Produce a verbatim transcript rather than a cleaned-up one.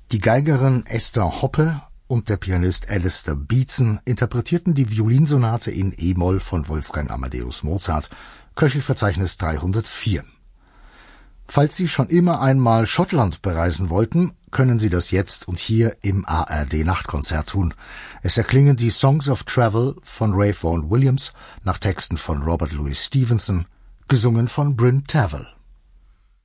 Die Geigerin Esther Hoppe und der Pianist Alistair Beatson interpretierten die Violinsonate in E-Moll von Wolfgang Amadeus Mozart, Köchelverzeichnis dreihundertvier. Falls Sie schon immer einmal Schottland bereisen wollten, können Sie das jetzt und hier im A R D-Nachtkonzert tun. Es erklingen die Songs of Travel von Ralph Vaughan Williams nach Texten von Robert Louis Stevenson, gesungen von Bryn Tervel.